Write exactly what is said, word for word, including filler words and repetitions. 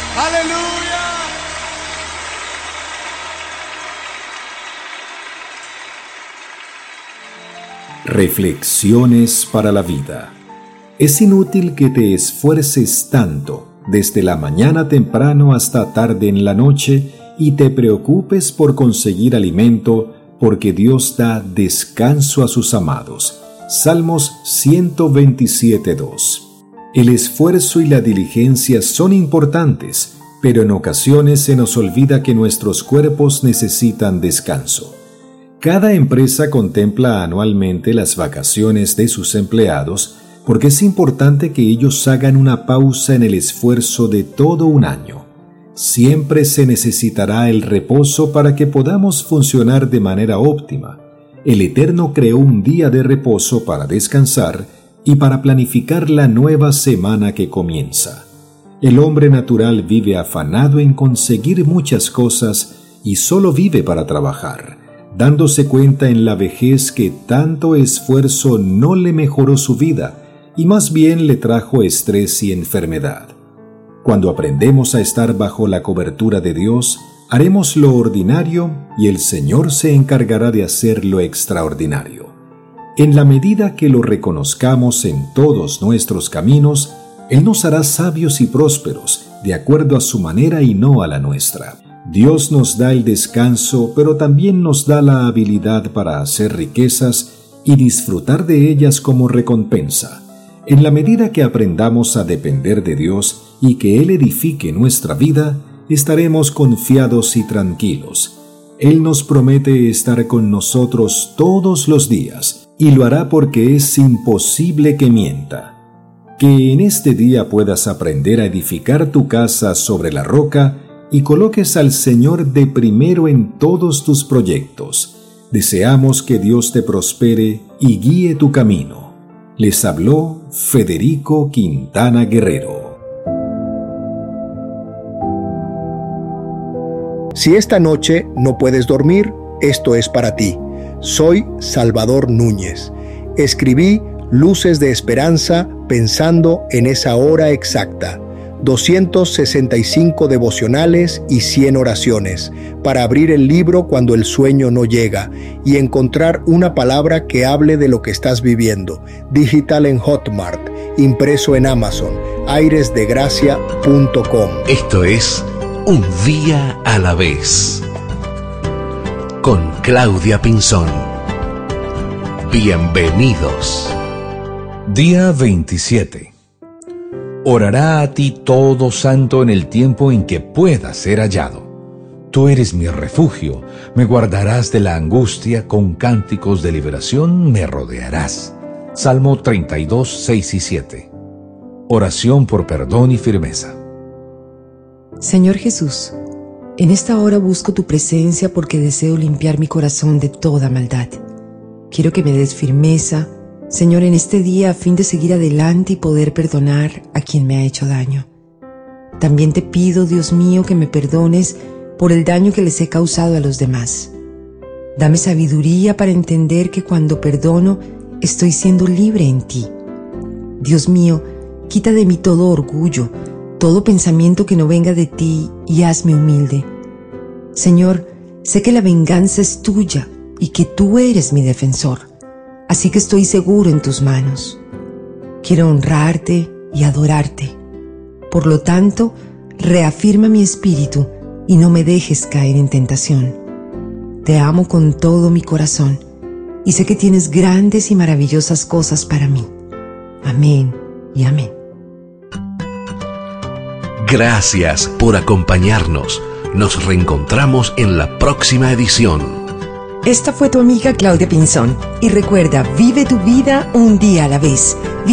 Aleluya. Reflexiones para la vida. Es inútil que te esfuerces tanto desde la mañana temprano hasta tarde en la noche y te preocupes por conseguir alimento, porque Dios da descanso a sus amados. Salmos ciento veintisiete, dos. El esfuerzo y la diligencia son importantes, pero en ocasiones se nos olvida que nuestros cuerpos necesitan descanso. Cada empresa contempla anualmente las vacaciones de sus empleados porque es importante que ellos hagan una pausa en el esfuerzo de todo un año. Siempre se necesitará el reposo para que podamos funcionar de manera óptima. El Eterno creó un día de reposo para descansar y para planificar la nueva semana que comienza. El hombre natural vive afanado en conseguir muchas cosas y solo vive para trabajar, dándose cuenta en la vejez que tanto esfuerzo no le mejoró su vida y más bien le trajo estrés y enfermedad. Cuando aprendemos a estar bajo la cobertura de Dios, haremos lo ordinario y el Señor se encargará de hacer lo extraordinario. En la medida que lo reconozcamos en todos nuestros caminos, Él nos hará sabios y prósperos, de acuerdo a su manera y no a la nuestra. Dios nos da el descanso, pero también nos da la habilidad para hacer riquezas y disfrutar de ellas como recompensa. En la medida que aprendamos a depender de Dios y que Él edifique nuestra vida, estaremos confiados y tranquilos. Él nos promete estar con nosotros todos los días y lo hará porque es imposible que mienta. Que en este día puedas aprender a edificar tu casa sobre la roca y coloques al Señor de primero en todos tus proyectos. Deseamos que Dios te prospere y guíe tu camino. Les habló Federico Quintana Guerrero. Si esta noche no puedes dormir, esto es para ti. Soy Salvador Núñez. Escribí Luces de Esperanza pensando en esa hora exacta. doscientos sesenta y cinco devocionales y cien oraciones para abrir el libro cuando el sueño no llega y encontrar una palabra que hable de lo que estás viviendo. Digital en Hotmart, impreso en Amazon, aires de gracia punto com. Esto es Un Día a la Vez con Claudia Pinzón. Bienvenidos. Día veintisiete. Orará a ti todo santo en el tiempo en que pueda ser hallado. Tú eres mi refugio, me guardarás de la angustia, con cánticos de liberación me rodearás. Salmo treinta y dos, seis y siete. Oración por perdón y firmeza. Señor Jesús, en esta hora busco tu presencia porque deseo limpiar mi corazón de toda maldad. Quiero que me des firmeza, Señor, en este día a fin de seguir adelante y poder perdonar a quien me ha hecho daño. También te pido, Dios mío, que me perdones por el daño que les he causado a los demás. Dame sabiduría para entender que cuando perdono estoy siendo libre en ti. Dios mío, quita de mí todo orgullo, todo pensamiento que no venga de ti y hazme humilde. Señor, sé que la venganza es tuya y que tú eres mi defensor. Así que estoy seguro en tus manos. Quiero honrarte y adorarte. Por lo tanto, reafirma mi espíritu y no me dejes caer en tentación. Te amo con todo mi corazón y sé que tienes grandes y maravillosas cosas para mí. Amén y amén. Gracias por acompañarnos. Nos reencontramos en la próxima edición. Esta fue tu amiga Claudia Pinzón. Y recuerda, vive tu vida un día a la vez.